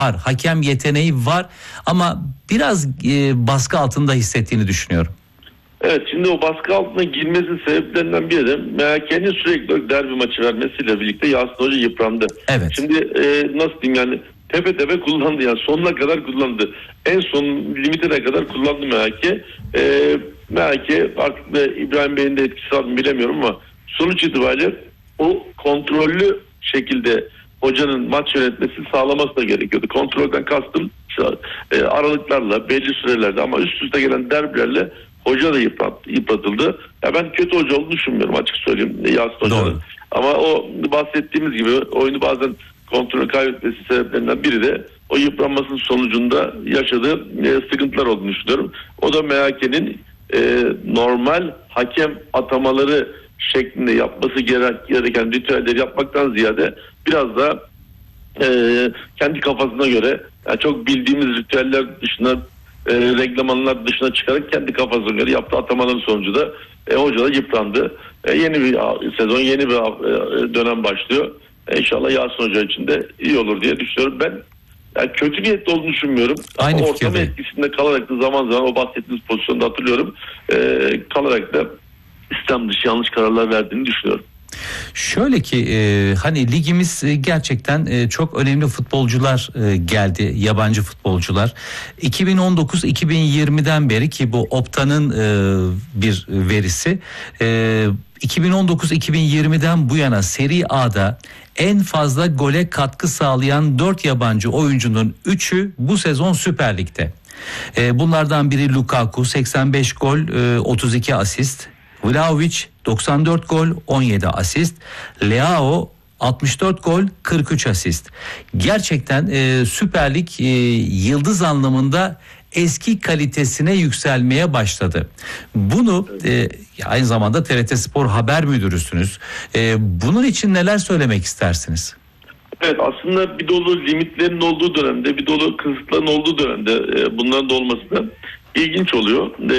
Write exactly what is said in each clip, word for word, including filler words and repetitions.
var. Hakem yeteneği var ama biraz e, baskı altında hissettiğini düşünüyorum. Evet, şimdi o baskı altına girmesinin sebeplerinden biri de M H K'nin sürekli derbi maçı vermesiyle birlikte Yasin Hoca yıprandı. Evet. Şimdi e, nasıl diyeyim yani tepe tepe kullandı yani sonuna kadar kullandı. En son limitine kadar kullandı M H K. E, M H K artık da İbrahim Bey'in de etkisi var mı bilemiyorum ama sonuç itibariyle o kontrollü şekilde hocanın maç yönetmesini sağlaması da gerekiyordu. Kontrolden kastım e, aralıklarla belli sürelerde ama üst üste gelen derbilerle hoca da yıprat, yıpratıldı. Ya ben kötü hoca olduğunu düşünmüyorum açık söyleyeyim Yasin Hoca'nın. Ama o bahsettiğimiz gibi oyunu bazen kontrolü kaybetmesi sebeplerinden biri de o yıpranmasının sonucunda yaşadığı e, sıkıntılar olduğunu düşünüyorum. O da M H K'nin e, normal hakem atamaları şeklinde yapması gereken ritüelleri yapmaktan ziyade biraz da e, kendi kafasına göre yani çok bildiğimiz ritüeller dışına e, reglamanlar dışına çıkarak kendi kafasına göre yaptığı atamaların sonucu da e, hoca da yıprandı. E, yeni bir sezon, yeni bir e, dönem başlıyor. E, İnşallah Yasin Hoca için de iyi olur diye düşünüyorum. Ben yani kötü niyetli olduğunu düşünmüyorum. Aynı ortam etkisinde kalarak da zaman zaman o bahsettiğiniz pozisyonda hatırlıyorum. E, kalarak da İslam dışı yanlış kararlar verdiğini düşünüyorum. Şöyle ki e, hani ligimiz e, gerçekten e, çok önemli futbolcular e, geldi, yabancı futbolcular. iki bin on dokuz iki bin yirmiden beri ki bu Opta'nın e, bir verisi e, iki bin on dokuz iki bin yirmiden bu yana Serie A'da en fazla gole katkı sağlayan dört yabancı oyuncunun üçü bu sezon Süper Lig'de. E, bunlardan biri Lukaku seksen beş gol e, otuz iki asist. Vlahovic doksan dört gol on yedi asist. Leao altmış dört gol kırk üç asist. Gerçekten e, Süper Lig e, yıldız anlamında eski kalitesine yükselmeye başladı. Bunu e, aynı zamanda T R T Spor haber müdürüsünüz. E, bunun için neler söylemek istersiniz? Evet, aslında bir dolu limitlerin olduğu dönemde, bir dolu kısıtların olduğu dönemde e, bunların da olması da ilginç oluyor. E,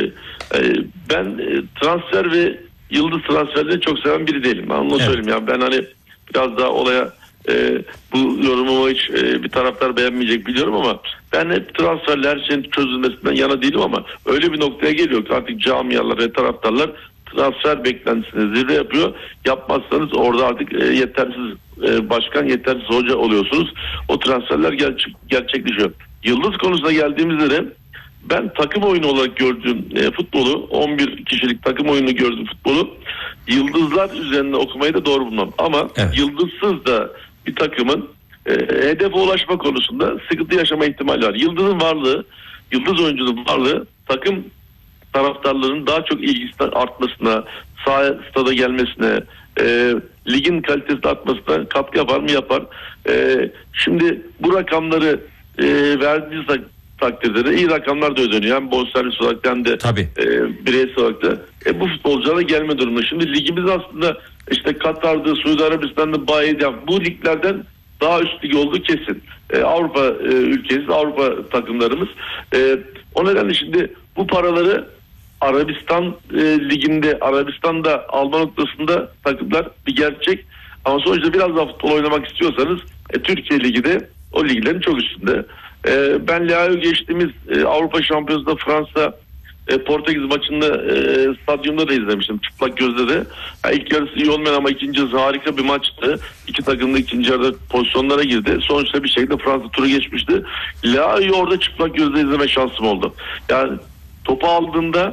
e, ben e, transfer ve yıldız transferleri çok seven biri değilim. Ben onu evet. söyleyeyim. Yani ben hani biraz daha olaya e, bu yorumumu hiç e, bir taraftar beğenmeyecek biliyorum ama ben hep transferler her şeyin çözülmesinden yana değilim ama öyle bir noktaya geliyor ki artık camialar ve taraftarlar transfer beklentisini zirve yapıyor. Yapmazsanız orada artık e, yetersiz e, başkan, yetersiz hoca oluyorsunuz. O transferler ger- gerçekleşiyor. Yıldız konusuna geldiğimizde de ben takım oyunu olarak gördüğüm e, futbolu, on bir kişilik takım oyunu gördüğüm futbolu yıldızlar üzerinde okumayı da doğru bulmam. Ama evet. yıldızsız da bir takımın e, hedefe ulaşma konusunda sıkıntı yaşama ihtimali var. Yıldızın varlığı, yıldız oyuncunun varlığı takım taraftarların daha çok ilgisinin artmasına, sahaya, stada gelmesine, e, ligin kalitesi artmasına katkı yapar mı? Yapar. E, şimdi bu rakamları e, verdiğiniz takdirde de iyi rakamlar da ödeniyor. Hem bonservis olarak hem de e, bireysel olarak da e, bu futbolculara gelme durumunda. Şimdi ligimiz aslında işte Katar'da, Suudi Arabistan'da, Bayi'de bu liglerden daha üst lig olduğu kesin. E, Avrupa e, ülkesi, Avrupa takımlarımız. E, o nedenle şimdi bu paraları Arabistan e, liginde, Arabistan'da alma noktasında takımlar bir gerçek. Ama sonuçta biraz daha futbol oynamak istiyorsanız e, Türkiye Ligi de o liglerin çok üstünde. E, ben Leao'yu geçtiğimiz e, Avrupa Şampiyonası'nda Fransa e, Portekiz maçında e, stadyumda da izlemiştim. Çıplak gözle de. Yani ilk yarısı iyi olmayan ama ikinci yarısı harika bir maçtı. İki takım da ikinci yarıda pozisyonlara girdi. Sonuçta bir şekilde Fransa turu geçmişti. Leao'yu orada çıplak gözle izleme şansım oldu. Yani topu aldığında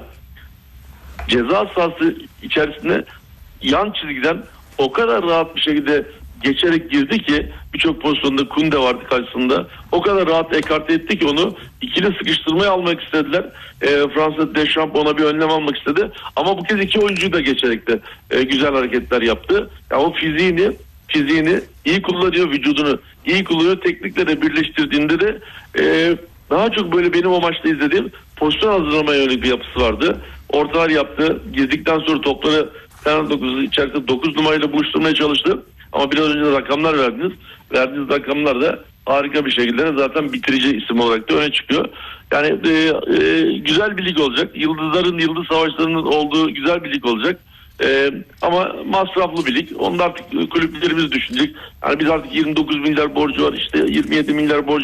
ceza sahası içerisine yan çizgiden o kadar rahat bir şekilde geçerek girdi ki birçok pozisyonda Kunde vardı karşısında. O kadar rahat ekarte etti ki onu ikili sıkıştırmaya almak istediler. E, Fransa Deschamps ona bir önlem almak istedi. Ama bu kez iki oyuncuyu da geçerek de e, güzel hareketler yaptı. Yani o fiziğini fiziğini iyi kullanıyor, vücudunu iyi kullanıyor. Teknikle birleştirdiğinde de e, daha çok böyle benim o maçta izlediğim pozisyon hazırlamaya yönelik bir yapısı vardı. Ortalar yaptı. Girdikten sonra topları Fener dokuzu içerisinde dokuz numarayla buluşturmaya çalıştı. Ama biraz önce de rakamlar verdiniz. Verdiğiniz rakamlar da harika bir şekilde zaten bitirici isim olarak da öne çıkıyor. Yani e, e, güzel bir lig olacak. Yıldızların, yıldız savaşlarının olduğu güzel bir lig olacak. Ee, ama masraflı bir lig. Onu da artık kulüplerimiz düşünecek. Yani biz artık yirmi dokuz milyar borcu var, işte yirmi yedi milyar borcu